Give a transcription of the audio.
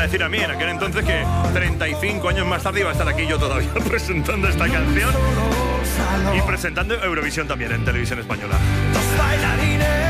decir a mí en aquel entonces que 35 años más tarde iba a estar aquí yo todavía presentando esta canción y presentando Eurovisión también en televisión española. Dos bailarines